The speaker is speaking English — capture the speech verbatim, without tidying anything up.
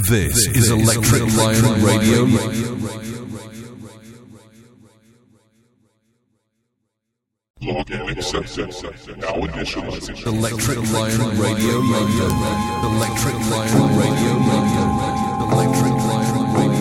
This is Electric Lion Radio. Login accepted. Now initializing. Electric Lion Radio. Electric Lion Radio. Electric Lion.